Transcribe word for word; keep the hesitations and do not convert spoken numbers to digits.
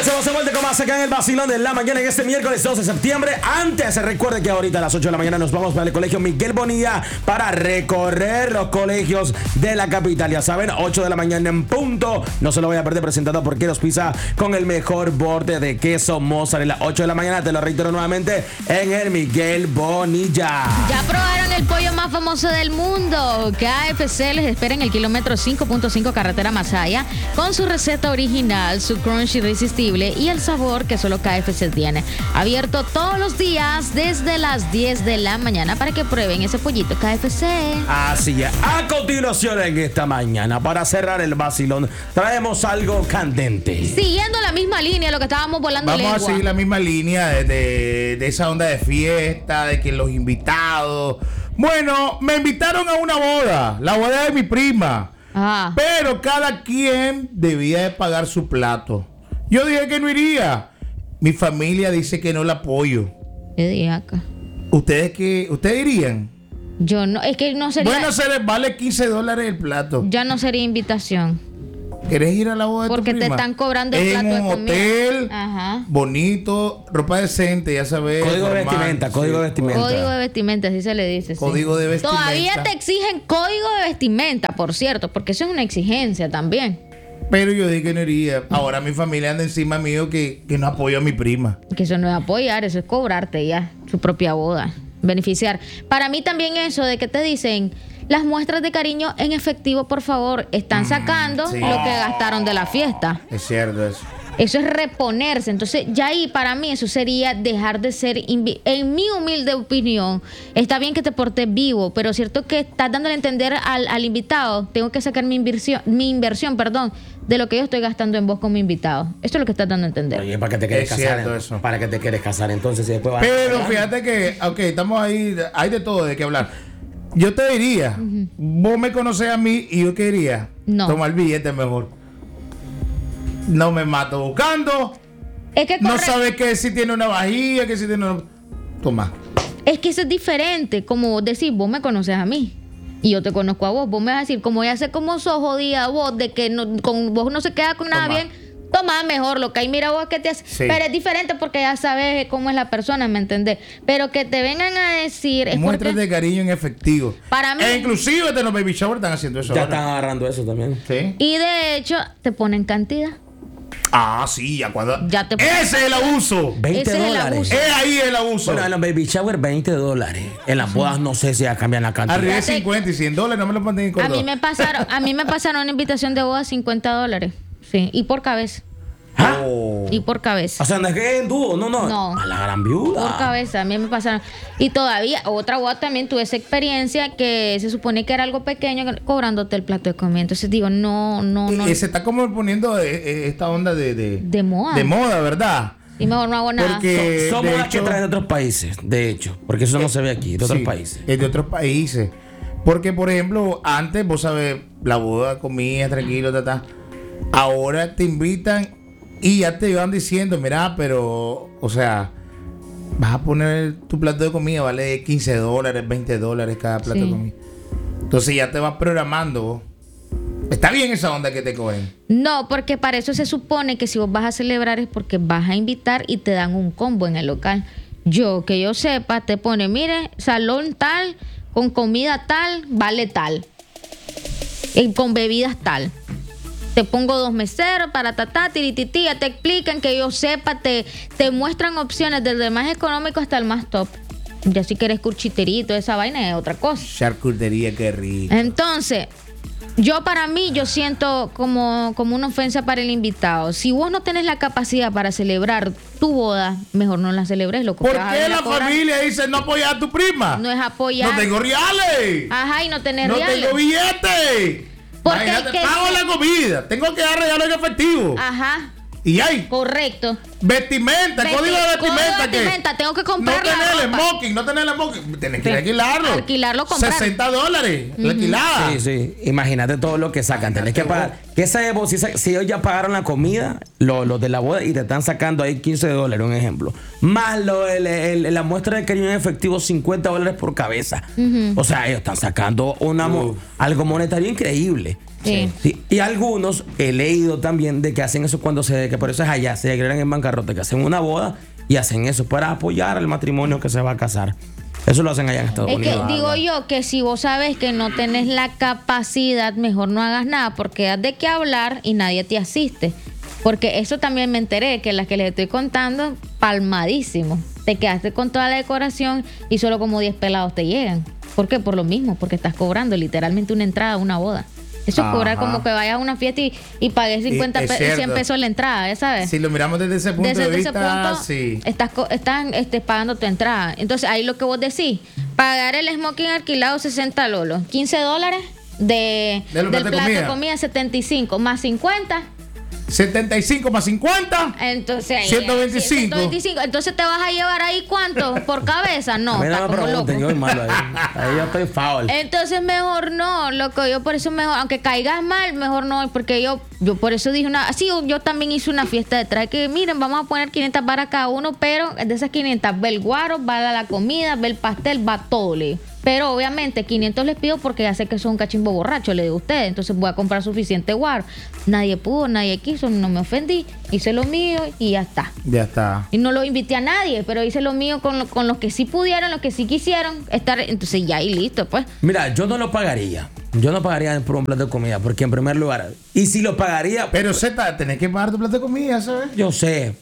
Estamos de vuelta con más acá en el vacilón de la mañana en este miércoles doce de septiembre. Antes, se recuerde que ahorita a las ocho de la mañana nos vamos para el colegio Miguel Bonilla para recorrer los colegios de la capital. Ya saben, ocho de la mañana en punto. No se lo voy a perder, presentado por Queros Pizza con el mejor borde de queso mozzarella. ocho de la mañana, te lo reitero nuevamente, en el Miguel Bonilla. Ya probaron el pollo más famoso del mundo. K F C les espera en el kilómetro cinco punto cinco carretera Masaya con su receta original, su crunch irresistible y el sabor que solo K F C tiene. Abierto todos los días desde las diez de la mañana para que prueben ese pollito K F C. Así es. A continuación en esta mañana, para cerrar el vacilón, traemos algo candente. Siguiendo la misma línea, lo que estábamos volando Vamos lengua. a seguir la misma línea de, de, de esa onda de fiesta, de que los invitados. Bueno, me invitaron a una boda, la boda de mi prima. Ajá. Pero cada quien debía de pagar su plato. Yo dije que no iría. Mi familia dice que no la apoyo. ¿Qué dije acá? ¿Ustedes qué? ¿Ustedes irían? Yo no, es que no sería. Bueno, se les vale quince dólares el plato. Ya no sería invitación. ¿Querés ir a la boda de Porque tu te prima? están cobrando el en plato de un comida. hotel Ajá. bonito, ropa decente, ya sabes. Código de normal, vestimenta, código de vestimenta. Código de vestimenta, así se le dice. Sí. Código de vestimenta. Todavía te exigen código de vestimenta, por cierto, porque eso es una exigencia también. Pero yo dije que no iría. Ahora mi familia anda encima mío que, que no apoyo a mi prima. Que eso no es apoyar, eso es cobrarte ya su propia boda, beneficiar. Para mí también eso de que te dicen las muestras de cariño en efectivo, por favor, están sacando sí. lo que gastaron de la fiesta. Es cierto eso. Eso es reponerse. Entonces, ya ahí para mí eso sería dejar de ser, invi- en mi humilde opinión, está bien que te portes vivo, pero cierto que estás dándole a entender al, al invitado, tengo que sacar mi inversión, mi inversión, perdón, de lo que yo estoy gastando en vos como invitado. Esto es lo que estás dando a entender. Oye, para que te quieres Es casar. cierto eso. Para que te quieres casar, entonces, y después vas Pero a... fíjate que, ok, estamos ahí, hay de todo de qué hablar. Yo te diría, uh-huh. vos me conocés a mí y yo qué diría, no. Toma el billete mejor. No me mato buscando. Es que no sabes que si tiene una vajilla, que si tiene una... Toma. Es que eso es diferente, como vos decís, vos me conoces a mí y yo te conozco a vos. Vos me vas a decir, como ya sé cómo sos jodida vos, de que no, con vos no se queda con nada Toma. bien, toma mejor lo que hay, mira vos que te hace. Sí. Pero es diferente porque ya sabes cómo es la persona, ¿me entendés? Pero que te vengan a decir... Es muestras porque... de cariño en efectivo. Para mí... E inclusive de los baby shower están haciendo eso. Ya ahora. están agarrando eso también. Sí. Y de hecho, te ponen cantidad. Ah, sí, ya cuando... Ya te... Ese es el abuso. veinte Ese es el dólares. abuso. Es ahí el abuso. Bueno, en los baby shower, veinte dólares. En las bodas no sé si ya cambian la cantidad. Arriba de cincuenta y cien dólares, no me lo ponen en A mí me pasaron, a mí me pasaron una invitación de boda cincuenta dólares. Sí, y por cabeza. ¿Ah? Oh. Y por cabeza. O sea, no es que en dúo, no, no. No. A la gran viuda. Por cabeza, a mí me pasaron. Y todavía, otra boda también tuve esa experiencia que se supone que era algo pequeño, cobrándote el plato de comida. Entonces digo, no, no, no. Y se está como poniendo eh, eh, esta onda de, de... De moda. De moda, ¿verdad? Y mejor no hago nada. Porque Son de modas que hecho- traen de otros países, de hecho. Porque eso no se ve aquí, de otros Sí, países. es de otros países. Porque, por ejemplo, antes, vos sabés, la boda, comida, tranquilo, ta, ta. Ahora te invitan y ya te van diciendo, mira, pero, o sea, vas a poner tu plato de comida, vale quince dólares, veinte dólares cada plato Sí. de comida. Entonces ya te vas programando. Está bien esa onda que te cogen. No, porque para eso se supone que si vos vas a celebrar es porque vas a invitar y te dan un combo en el local. Yo, que yo sepa, te pone, mire, salón tal, con comida tal, vale tal. Y con bebidas tal. Te pongo dos meseros para tatá, tiritití, ya te explican que yo sepa, te, te muestran opciones desde el más económico hasta el más top. Ya si quieres curchiterito, esa vaina es otra cosa. Charcutería, qué rico. Entonces, yo para mí, yo siento como, como una ofensa para el invitado. Si vos no tenés la capacidad para celebrar tu boda, mejor no la celebres, loco. ¿Por que vas a qué venir a la cobrar. familia dice no apoyar a tu prima? No es apoyar. No tengo reales. Ajá, y no tenés No reales. tengo billetes. Porque Imagínate, que- pago la comida. Tengo que dar regalo en efectivo. Ajá, Y hay correcto. vestimenta, Vesti- código de vestimenta. código de que vestimenta, tengo que comprar no la tener el ropa. smoking, no tener el smoking. Tenés que Sí. alquilarlo. Alquilarlo, comprar. sesenta dólares. La alquilada. Sí, sí. Imagínate todo lo que sacan. Tenés que pagar Que esa de vos, si, esa- si ellos ya pagaron la comida, los, los de la boda, y te están sacando ahí quince dólares, un ejemplo. Más lo, el- el- la muestra de cariño en efectivo, cincuenta dólares por cabeza. O sea, ellos están sacando una, mo- Uf. algo monetario increíble. Sí. Sí, y algunos he leído también de que hacen eso cuando se, que por eso es allá, se declaran en bancarrota, que hacen una boda y hacen eso para apoyar al matrimonio que se va a casar. Eso lo hacen allá en Estados Es que Unidos. digo yo que si vos sabes que no tenés la capacidad, mejor no hagas nada porque das de qué hablar y nadie te asiste. Porque eso también me enteré, que las que les estoy contando, palmadísimo. Te quedaste con toda la decoración y solo como diez pelados te llegan. ¿Por qué? Por lo mismo, porque estás cobrando literalmente una entrada a una boda. Eso es cobrar Ajá. como que vayas a una fiesta y, y pagues cincuenta, es pe- cierto. cien pesos la entrada, ¿ya sabes? Si lo miramos desde ese punto Desde de ese vista, punto, sí. estás, co- estás este, pagando tu entrada. Entonces, ahí lo que vos decís, pagar el smoking alquilado sesenta lolos, quince dólares de, De los del platos de plato de comida. comida setenta y cinco, más cincuenta. setenta y cinco más cincuenta. Entonces, ahí, ciento veinticinco. sí, ciento veinticinco. Entonces, ¿te vas a llevar ahí cuánto? ¿Por cabeza? No, A mí no está me como pregunten, yo loco. soy malo ahí. Ahí yo estoy foul. Entonces mejor no, loco, yo por eso mejor, aunque caigas mal, mejor no, porque yo, yo por eso dije una, sí, yo, yo también hice una fiesta detrás, que miren, vamos a poner quinientas varas cada uno, pero de esas quinientas va el guaro, va la comida, va el pastel, va todo, le digo. Pero obviamente quinientos les pido porque ya sé que son un cachimbo borracho, le digo a ustedes, entonces voy a comprar suficiente guaro. Nadie pudo, nadie quiso, no me ofendí, hice lo mío y ya está. Ya está. Y no lo invité a nadie, pero hice lo mío con, lo- con los que sí pudieron, los que sí quisieron estar, entonces ya y listo, pues. Mira, yo no lo pagaría. Yo no pagaría por un plato de comida, porque en primer lugar, y si lo pagaría, Pero Z, tenés que pagar tu plato de comida, ¿sabes? yo sé,